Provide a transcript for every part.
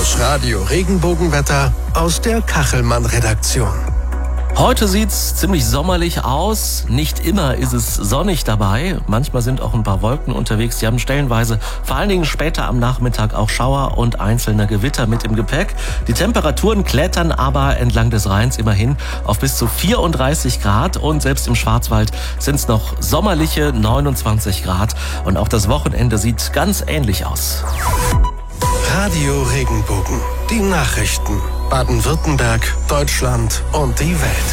Das Radio Regenbogenwetter aus der Kachelmann-Redaktion. Heute sieht's ziemlich sommerlich aus. Nicht immer ist es sonnig dabei. Manchmal sind auch ein paar Wolken unterwegs. Die haben stellenweise, vor allen Dingen später am Nachmittag, auch Schauer und einzelne Gewitter mit im Gepäck. Die Temperaturen klettern aber entlang des Rheins immerhin auf bis zu 34 Grad. Und selbst im Schwarzwald sind's noch sommerliche 29 Grad. Und auch das Wochenende sieht ganz ähnlich aus. Radio Regenbogen. Die Nachrichten. Baden-Württemberg, Deutschland und die Welt.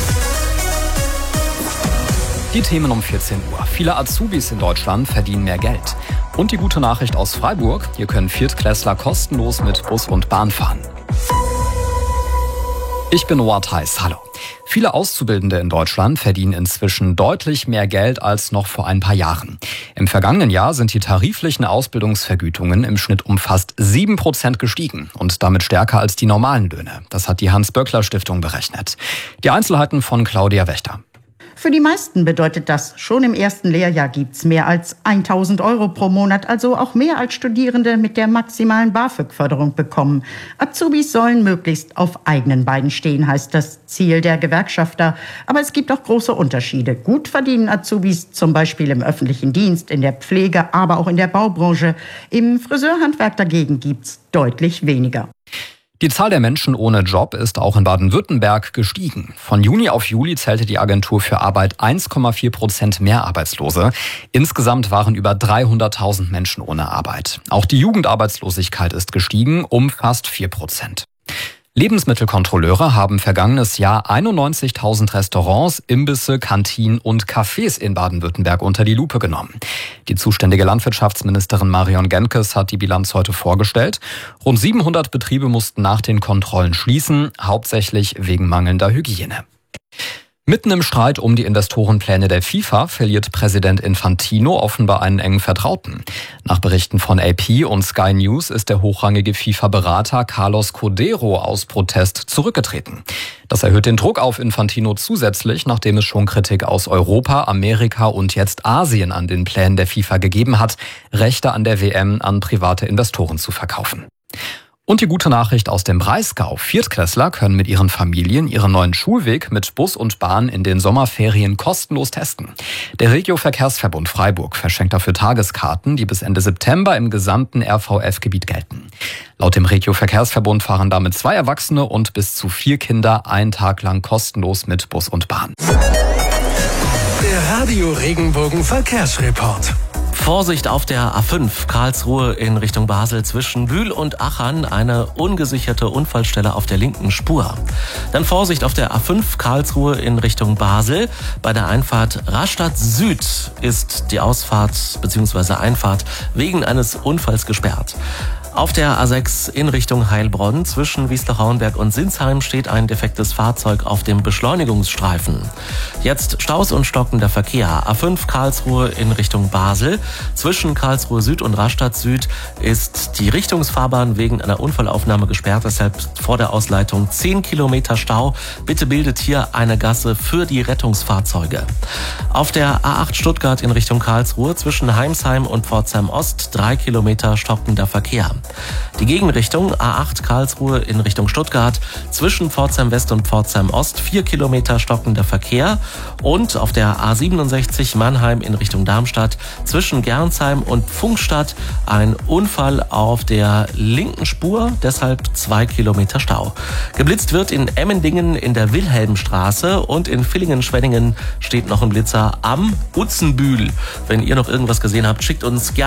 Die Themen um 14 Uhr. Viele Azubis in Deutschland verdienen mehr Geld. Und die gute Nachricht aus Freiburg. Hier können Viertklässler kostenlos mit Bus und Bahn fahren. Ich bin Noah Theis. Hallo. Viele Auszubildende in Deutschland verdienen inzwischen deutlich mehr Geld als noch vor ein paar Jahren. Im vergangenen Jahr sind die tariflichen Ausbildungsvergütungen im Schnitt um fast 7% gestiegen und damit stärker als die normalen Löhne. Das hat die Hans-Böckler-Stiftung berechnet. Die Einzelheiten von Claudia Wächter. Für die meisten bedeutet das, schon im ersten Lehrjahr gibt's mehr als 1.000 Euro pro Monat, also auch mehr als Studierende mit der maximalen BAföG-Förderung bekommen. Azubis sollen möglichst auf eigenen Beinen stehen, heißt das Ziel der Gewerkschafter. Aber es gibt auch große Unterschiede. Gut verdienen Azubis zum Beispiel im öffentlichen Dienst, in der Pflege, aber auch in der Baubranche. Im Friseurhandwerk dagegen gibt's deutlich weniger. Die Zahl der Menschen ohne Job ist auch in Baden-Württemberg gestiegen. Von Juni auf Juli zählte die Agentur für Arbeit 1,4% mehr Arbeitslose. Insgesamt waren über 300.000 Menschen ohne Arbeit. Auch die Jugendarbeitslosigkeit ist gestiegen um fast 4%. Lebensmittelkontrolleure haben vergangenes Jahr 91.000 Restaurants, Imbisse, Kantinen und Cafés in Baden-Württemberg unter die Lupe genommen. Die zuständige Landwirtschaftsministerin Marion Genkes hat die Bilanz heute vorgestellt. Rund 700 Betriebe mussten nach den Kontrollen schließen, hauptsächlich wegen mangelnder Hygiene. Mitten im Streit um die Investorenpläne der FIFA verliert Präsident Infantino offenbar einen engen Vertrauten. Nach Berichten von AP und Sky News ist der hochrangige FIFA-Berater Carlos Codero aus Protest zurückgetreten. Das erhöht den Druck auf Infantino zusätzlich, nachdem es schon Kritik aus Europa, Amerika und jetzt Asien an den Plänen der FIFA gegeben hat, Rechte an der WM an private Investoren zu verkaufen. Und die gute Nachricht aus dem Breisgau. Viertklässler können mit ihren Familien ihren neuen Schulweg mit Bus und Bahn in den Sommerferien kostenlos testen. Der Regio-Verkehrsverbund Freiburg verschenkt dafür Tageskarten, die bis Ende September im gesamten RVF-Gebiet gelten. Laut dem Regio-Verkehrsverbund fahren damit 2 Erwachsene und bis zu 4 Kinder einen Tag lang kostenlos mit Bus und Bahn. Der Radio Regenbogen Verkehrsreport. Vorsicht auf der A5 Karlsruhe in Richtung Basel zwischen Bühl und Achern, eine ungesicherte Unfallstelle auf der linken Spur. Dann Vorsicht auf der A5 Karlsruhe in Richtung Basel. Bei der Einfahrt Rastatt Süd ist die Ausfahrt bzw. Einfahrt wegen eines Unfalls gesperrt. Auf der A6 in Richtung Heilbronn zwischen Wiesloch-Rauenberg und Sinsheim steht ein defektes Fahrzeug auf dem Beschleunigungsstreifen. Jetzt Staus und stockender Verkehr. A5 Karlsruhe in Richtung Basel. Zwischen Karlsruhe Süd und Rastatt Süd ist die Richtungsfahrbahn wegen einer Unfallaufnahme gesperrt. Deshalb vor der Ausleitung 10 Kilometer Stau. Bitte bildet hier eine Gasse für die Rettungsfahrzeuge. Auf der A8 Stuttgart in Richtung Karlsruhe zwischen Heimsheim und Pforzheim Ost 3 Kilometer stockender Verkehr. Die Gegenrichtung A8 Karlsruhe in Richtung Stuttgart zwischen Pforzheim West und Pforzheim Ost 4 Kilometer stockender Verkehr und auf der A67 Mannheim in Richtung Darmstadt zwischen Gernsheim und Pfungstadt ein Unfall auf der linken Spur, deshalb 2 Kilometer Stau. Geblitzt wird in Emmendingen in der Wilhelmstraße und in Villingen-Schwenningen steht noch ein Blitzer am Utzenbühl. Wenn ihr noch irgendwas gesehen habt, schickt uns gerne